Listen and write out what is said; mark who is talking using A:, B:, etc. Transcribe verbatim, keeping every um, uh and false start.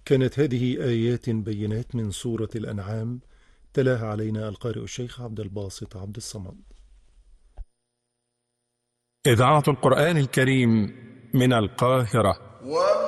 A: كانت هذه آيات بينات من سورة الأنعام، تلاها علينا القارئ الشيخ عبد الباسط عبد الصمد.
B: إذاعة القرآن الكريم من القاهرة.